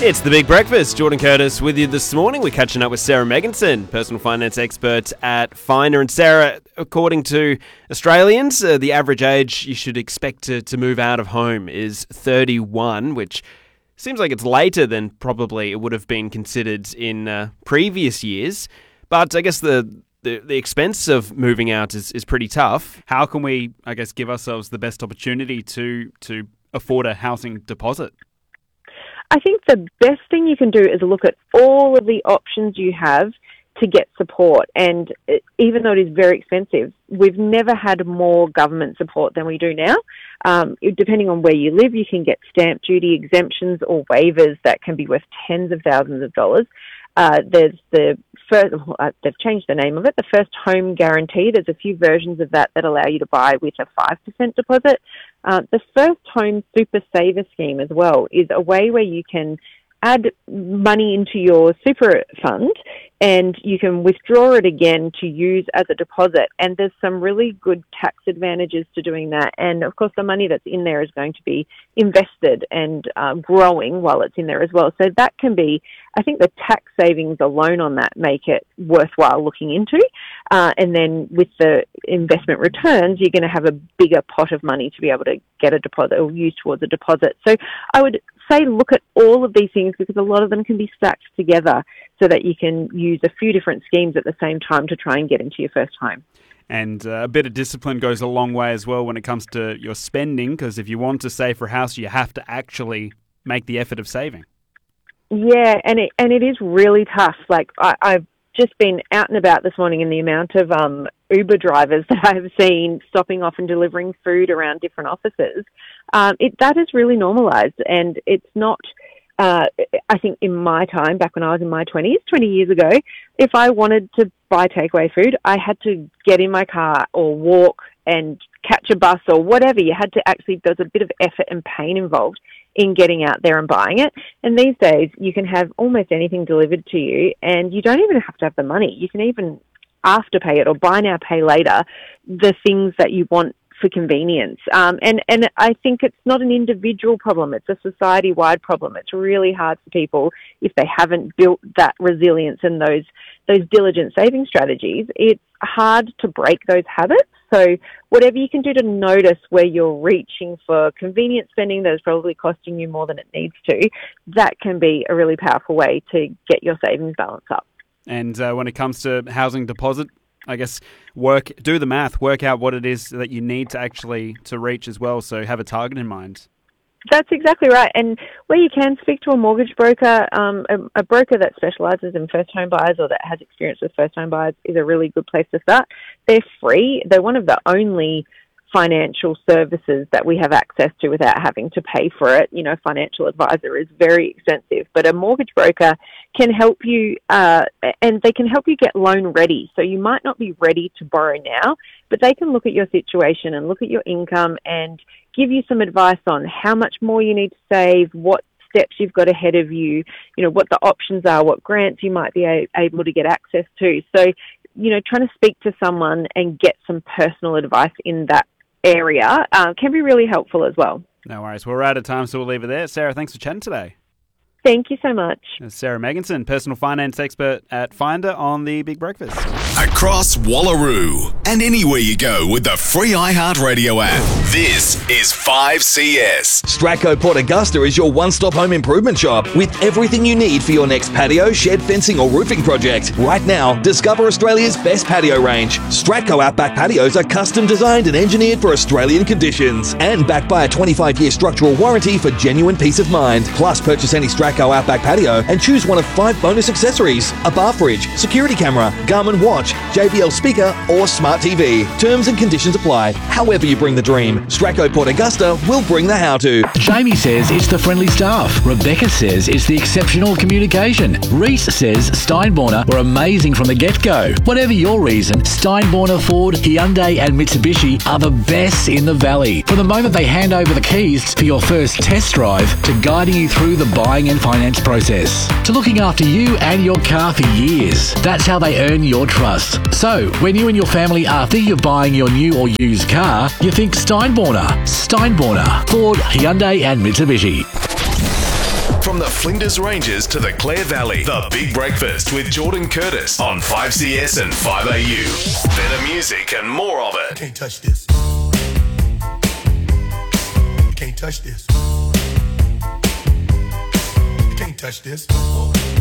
It's The Big Breakfast. Jordan Curtis with you this morning. We're catching up with Sarah Megginson, personal finance expert at Finder. And Sarah, according to Australians, the average age you should expect to move out of home is 31, which seems like it's later than probably it would have been considered in previous years. But I guess the expense of moving out is pretty tough. How can we, give ourselves the best opportunity to afford a housing deposit? I think the best thing you can do is look at all of the options you have to get support. And even though it is very expensive, we've never had more government support than we do now. Depending on where you live, you can get stamp duty exemptions or waivers that can be worth tens of thousands of dollars. There's the first, they've changed the name of it, the First Home Guarantee. There's a few versions of that allow you to buy with a 5% deposit. The First Home Super Saver Scheme as well is a way where you can add money into your super fund and you can withdraw it again to use as a deposit. And there's some really good tax advantages to doing that. And of course, the money that's in there is going to be invested and growing while it's in there as well. So that can be, I think the tax savings alone on that make it worthwhile looking into. And then with the investment returns, you're going to have a bigger pot of money to be able to get a deposit or use towards a deposit. So I would say look at all of these things because a lot of them can be stacked together so that you can use a few different schemes at the same time to try and get into your first home. And a bit of discipline goes a long way as well when it comes to your spending, because if you want to save for a house, you have to actually make the effort of saving. Yeah, and it is really tough. Like I've just been out and about this morning, and the amount of Uber drivers that I've seen stopping off and delivering food around different offices, that is really normalised, and it's not. I think in my time, back when I was in my 20s, 20 years ago, if I wanted to buy takeaway food, I had to get in my car or walk and catch a bus or whatever. You had to actually, there's a bit of effort and pain involved in getting out there and buying it. And these days, you can have almost anything delivered to you, and you don't even have to have the money. You can even afterpay it or buy now, pay later the things that you want for convenience. And I think it's not an individual problem. It's a society-wide problem. It's really hard for people if they haven't built that resilience and those diligent saving strategies. It's hard to break those habits. So whatever you can do to notice where you're reaching for convenient spending that is probably costing you more than it needs to, that can be a really powerful way to get your savings balance up. And when it comes to housing deposit, I guess do the math, work out what it is that you need to reach as well. So have a target in mind. That's exactly right. And where you can, speak to a mortgage broker, a broker that specialises in first home buyers or that has experience with first home buyers is a really good place to start. They're free. They're one of the only financial services that we have access to without having to pay for it. You know, financial advisor is very expensive, but a mortgage broker can help you, and they can help you get loan ready. So you might not be ready to borrow now, but they can look at your situation and look at your income and give you some advice on how much more you need to save, what steps you've got ahead of you, you know, what the options are, what grants you might be able to get access to. So, you know, trying to speak to someone and get some personal advice in that area can be really helpful as well. No worries. We're out of time, so we'll leave it there. Sarah, thanks for chatting today. Thank you so much. Sarah Megginson, personal finance expert at Finder on The Big Breakfast. Across Wallaroo and anywhere you go with the free iHeartRadio app. This is 5CS. Stratco Port Augusta is your one-stop home improvement shop with everything you need for your next patio, shed, fencing or roofing project. Right now, discover Australia's best patio range. Stratco Outback patios are custom designed and engineered for Australian conditions and backed by a 25-year structural warranty for genuine peace of mind. Plus, purchase any Stratco Outback patio and choose one of 5 bonus accessories: a bar fridge, security camera, Garmin watch, JBL speaker or smart TV. Terms and conditions apply. However you bring the dream, Stratco Port Augusta will bring the how-to. Jamie says it's the friendly staff. Rebecca says it's the exceptional communication. Reese says Steinborner were amazing from the get-go. Whatever your reason, Steinborner, Ford, Hyundai and Mitsubishi are the best in the valley. From the moment they hand over the keys for your first test drive to guiding you through the buying and finance process, to looking after you and your car for years. That's how they earn your trust. So, when you and your family are thinking of buying your new or used car, you think Steinborner, Ford, Hyundai and Mitsubishi. From the Flinders Ranges to the Clare Valley, The Big Breakfast with Jordan Curtis on 5CS and 5AU. Better music and more of it. Can't touch this. You can't touch this. You can't touch this.